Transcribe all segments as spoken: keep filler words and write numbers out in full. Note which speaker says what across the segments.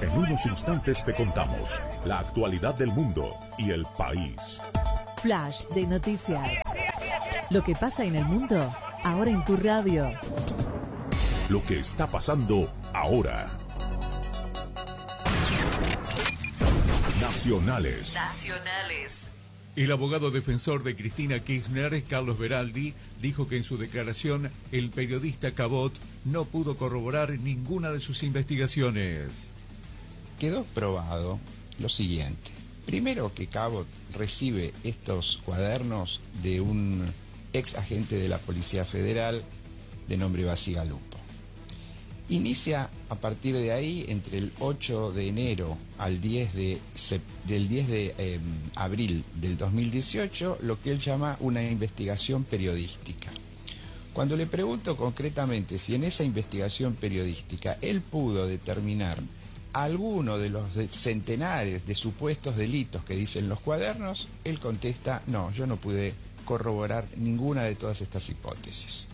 Speaker 1: En unos instantes te contamos la actualidad del mundo y el país.
Speaker 2: Flash de noticias. Lo que pasa en el mundo, ahora en tu radio.
Speaker 1: Lo que está pasando ahora. Nacionales.
Speaker 2: Nacionales.
Speaker 3: El abogado defensor de Cristina Kirchner, Carlos Beraldi, dijo que en su declaración el periodista Cabot no pudo corroborar ninguna de sus investigaciones.
Speaker 4: Quedó probado lo siguiente. Primero, que Cabot recibe estos cuadernos de un ex agente de la Policía Federal de nombre Bacigalupo. Inicia a partir de ahí, entre el ocho de enero al diez de, del diez de eh, abril del dos mil dieciocho, lo que él llama una investigación periodística. Cuando le pregunto concretamente si en esa investigación periodística él pudo determinar alguno de los centenares de supuestos delitos que dicen los cuadernos, él contesta: no, yo no pude corroborar ninguna de todas estas hipótesis.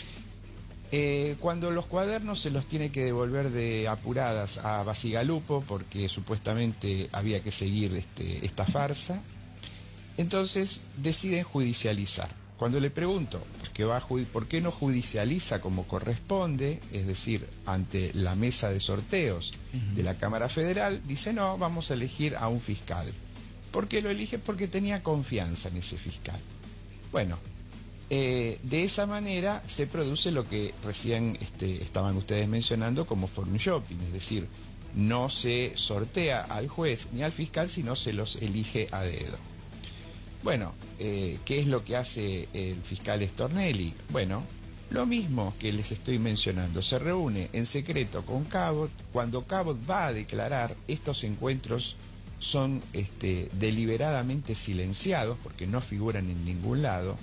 Speaker 4: Eh, cuando los cuadernos se los tiene que devolver de apuradas a Bacigalupo, porque supuestamente había que seguir este, esta farsa, entonces deciden judicializar. Cuando le pregunto por qué, va, por qué no judicializa como corresponde, es decir, ante la mesa de sorteos uh-huh. de la Cámara Federal, dice: no, vamos a elegir a un fiscal. ¿Por qué lo elige? Porque tenía confianza en ese fiscal. Bueno, eh, de esa manera se produce lo que recién este, estaban ustedes mencionando como forum shopping, es decir, no se sortea al juez ni al fiscal, sino se los elige a dedo. Bueno, eh, ¿qué es lo que hace el fiscal Stornelli? Bueno, lo mismo que les estoy mencionando, se reúne en secreto con Cabot. Cuando Cabot va a declarar, estos encuentros son este, deliberadamente silenciados porque no figuran en ningún lado.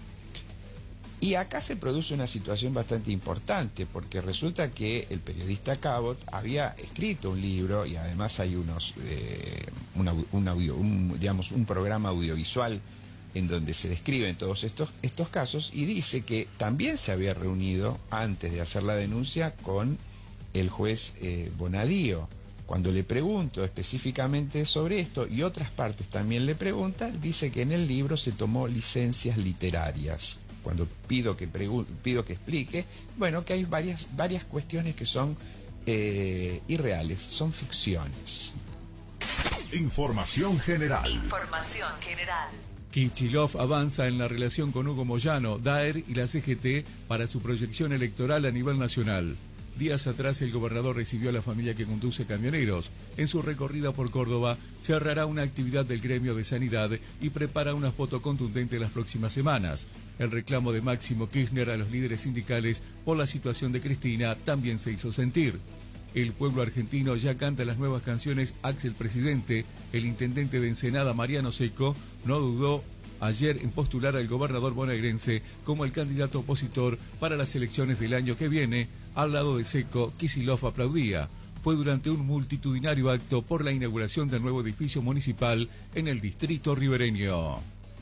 Speaker 4: Y acá se produce una situación bastante importante, porque resulta que el periodista Cabot había escrito un libro y además hay unos, eh, una, un, audio, un, digamos, un programa audiovisual en donde se describen todos estos, estos casos, y dice que también se había reunido antes de hacer la denuncia con el juez eh, Bonadío. Cuando le pregunto específicamente sobre esto, y otras partes también le preguntan, dice que en el libro se tomó licencias literarias. Cuando pido que, pido que explique, bueno, que hay varias, varias cuestiones que son eh, irreales, son ficciones.
Speaker 1: Información general.
Speaker 2: Información general.
Speaker 3: Kicillof avanza en la relación con Hugo Moyano, Daer y la C G T para su proyección electoral a nivel nacional. Días atrás el gobernador recibió a la familia que conduce camioneros. En su recorrida por Córdoba cerrará una actividad del gremio de sanidad y prepara una foto contundente las próximas semanas. El reclamo de Máximo Kirchner a los líderes sindicales por la situación de Cristina también se hizo sentir. El pueblo argentino ya canta las nuevas canciones Axel Presidente. El intendente de Ensenada, Mariano Seco, no dudó ayer en postular al gobernador bonaerense como el candidato opositor para las elecciones del año que viene. Al lado de Seco, Kicillof aplaudía. Fue durante un multitudinario acto por la inauguración del nuevo edificio municipal en el distrito ribereño.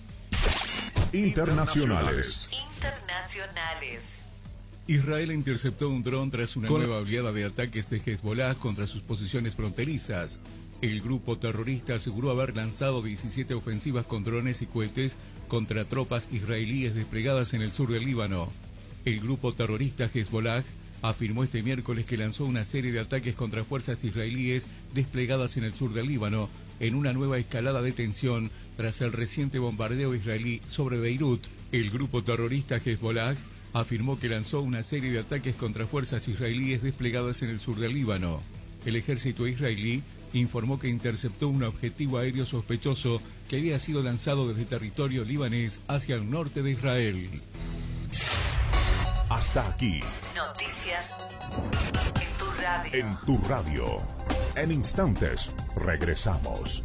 Speaker 1: Internacionales.
Speaker 2: Internacionales.
Speaker 3: Israel interceptó un dron tras una Con... nueva oleada de ataques de Hezbollah contra sus posiciones fronterizas. El grupo terrorista aseguró haber lanzado diecisiete ofensivas con drones y cohetes contra tropas israelíes desplegadas en el sur del Líbano. El grupo terrorista Hezbollah afirmó este miércoles que lanzó una serie de ataques contra fuerzas israelíes desplegadas en el sur del Líbano, en una nueva escalada de tensión tras el reciente bombardeo israelí sobre Beirut. El grupo terrorista Hezbollah afirmó que lanzó una serie de ataques contra fuerzas israelíes desplegadas en el sur del Líbano. El ejército israelí informó que interceptó un objetivo aéreo sospechoso que había sido lanzado desde territorio libanés hacia el norte de Israel.
Speaker 1: Hasta aquí.
Speaker 2: Noticias en tu radio.
Speaker 1: En tu radio. En instantes, regresamos.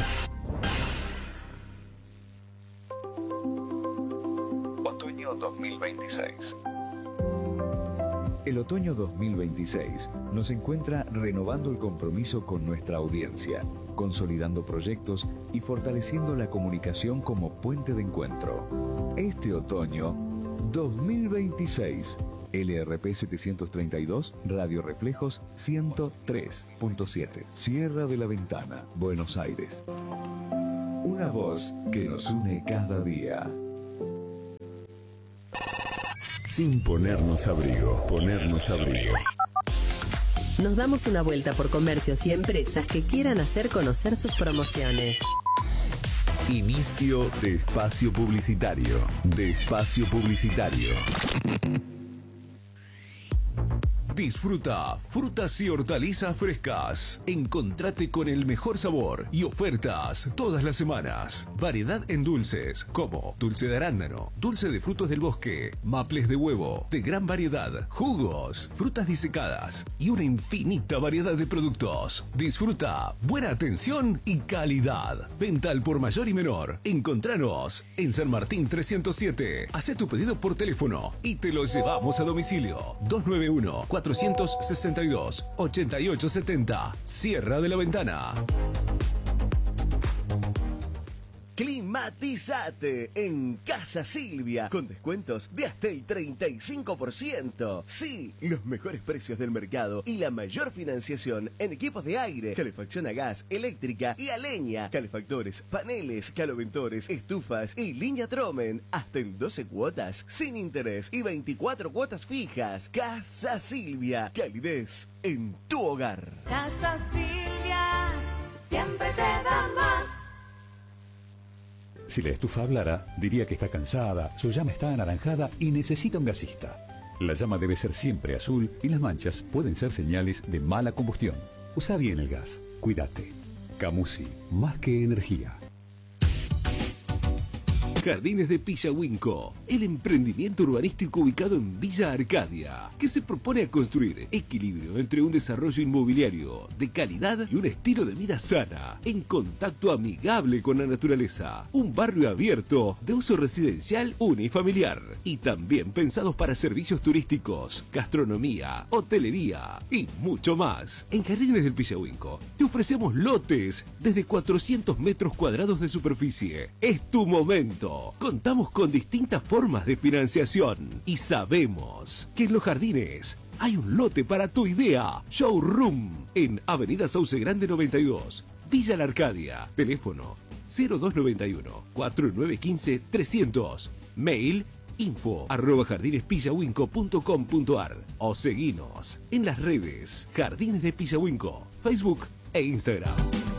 Speaker 5: Otoño dos mil veintiséis.
Speaker 6: El otoño dos mil veintiséis nos encuentra renovando el compromiso con nuestra audiencia, consolidando proyectos y fortaleciendo la comunicación como puente de encuentro. Este otoño dos mil veintiséis L R P setecientos treinta y dos, Radio Reflejos ciento tres punto siete. Sierra de la Ventana, Buenos Aires. Una voz que nos une cada día.
Speaker 1: Sin ponernos abrigo, ponernos abrigo.
Speaker 7: Nos damos una vuelta por comercios y empresas que quieran hacer conocer sus promociones.
Speaker 6: Inicio de espacio publicitario. De espacio publicitario. Disfruta frutas y hortalizas frescas. Encontrate con el mejor sabor y ofertas todas las semanas. Variedad en dulces como dulce de arándano, dulce de frutos del bosque, maples de huevo, de gran variedad, jugos, frutas disecadas y una infinita variedad de productos. Disfruta buena atención y calidad. Venta al por mayor y menor. Encontranos en San Martín trescientos siete. Hacé tu pedido por teléfono y te lo llevamos a domicilio. dos nueve uno, cuatro seis dos, ocho ocho siete cero. Sierra de la Ventana.
Speaker 8: Climatizate en Casa Silvia con descuentos de hasta el treinta y cinco por ciento. Sí, los mejores precios del mercado y la mayor financiación en equipos de aire, calefacción a gas, eléctrica y a leña, calefactores, paneles, caloventores, estufas y línea Tromen hasta en doce cuotas sin interés y veinticuatro cuotas fijas. Casa Silvia, calidez en tu hogar.
Speaker 9: Casa Silvia, siempre te da más.
Speaker 10: Si la estufa hablara, diría que está cansada, su llama está anaranjada y necesita un gasista. La llama debe ser siempre azul y las manchas pueden ser señales de mala combustión. Usa bien el gas. Cuídate. Camusi, más que energía.
Speaker 6: Jardines de Pillahuinco, el emprendimiento urbanístico ubicado en Villa Arcadia, que se propone a construir equilibrio entre un desarrollo inmobiliario de calidad y un estilo de vida sana, en contacto amigable con la naturaleza. Un barrio abierto de uso residencial unifamiliar y también pensados para servicios turísticos, gastronomía, hotelería y mucho más. En Jardines del Pillahuinco te ofrecemos lotes desde cuatrocientos metros cuadrados de superficie. Es tu momento. Contamos con distintas formas de financiación y sabemos que en Los Jardines hay un lote para tu idea. Showroom en Avenida Sauce Grande noventa y dos, Villa La Arcadia. Teléfono cero dos nueve uno, cuatro nueve uno cinco, trescientos. Mail info arroba jardinespillahuinco punto com punto ar o seguinos en las redes Jardines de Pillahuinco, Facebook e Instagram.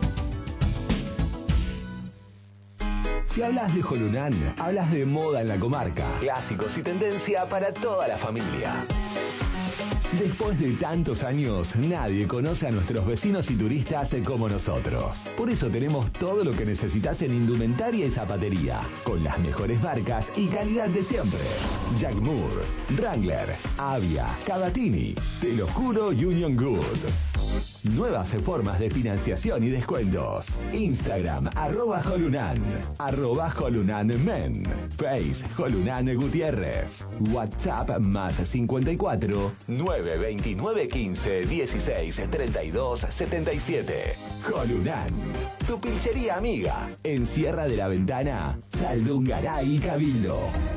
Speaker 11: Si hablas de Jolunán, hablas de moda en la comarca, clásicos y tendencia para toda la familia. Después de tantos años, nadie conoce a nuestros vecinos y turistas como nosotros. Por eso tenemos todo lo que necesitas en indumentaria y zapatería, con las mejores marcas y calidad de siempre. Jack Moore, Wrangler, Avia, Cavatini, Te lo juro, Union Good. Nuevas formas de financiación y descuentos. Instagram, arroba Jolunan, arroba Jolunan Men, Face, Jolunan Gutiérrez, WhatsApp más cincuenta y cuatro, nueve veintinueve quince dieciséis treinta y dos setenta y siete. Jolunan, tu pinchería amiga, en Sierra de la Ventana, Saldungaray y Cabildo.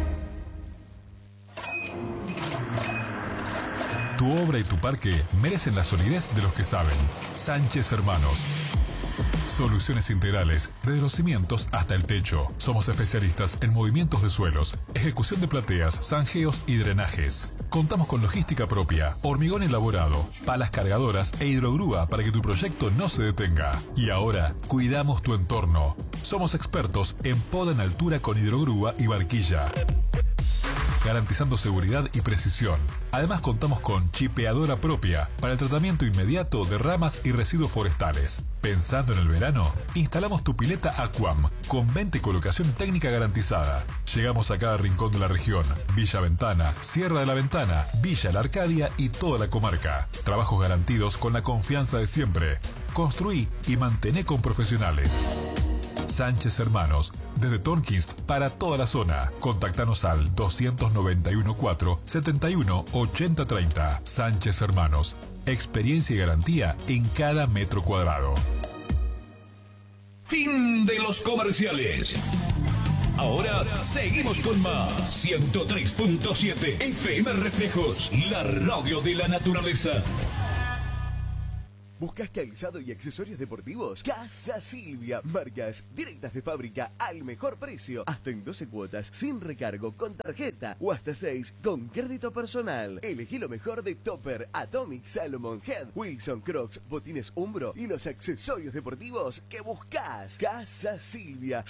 Speaker 12: Tu obra y tu parque merecen la solidez de los que saben. Sánchez Hermanos. Soluciones integrales, desde los cimientos hasta el techo. Somos especialistas en movimientos de suelos, ejecución de plateas, zanjeos y drenajes. Contamos con logística propia, hormigón elaborado, palas cargadoras e hidrogrúa para que tu proyecto no se detenga. Y ahora, cuidamos tu entorno. Somos expertos en poda en altura con hidrogrúa y barquilla, garantizando seguridad y precisión. Además contamos con chipeadora propia para el tratamiento inmediato de ramas y residuos forestales. Pensando en el verano, instalamos tu pileta Aquam con venta y colocación técnica garantizada. Llegamos a cada rincón de la región: Villa Ventana, Sierra de la Ventana, Villa La Arcadia y toda la comarca. Trabajos garantidos con la confianza de siempre. Construí y mantené con profesionales. Sánchez Hermanos, desde Tornquist para toda la zona. Contactanos al dos nueve uno cuatro, siete uno ocho cero tres cero. Sánchez Hermanos, experiencia y garantía en cada metro cuadrado.
Speaker 13: Fin de los comerciales. Ahora seguimos con más. ciento tres punto siete F M Reflejos, la radio de la naturaleza.
Speaker 8: ¿Buscas calzado y accesorios deportivos? Casa Silvia. Marcas directas de fábrica al mejor precio. Hasta en doce cuotas sin recargo con tarjeta. O hasta seis con crédito personal. Elegí lo mejor de Topper, Atomic, Salomon, Head, Wilson, Crocs, botines Umbro y los accesorios deportivos que buscas. Casa Silvia.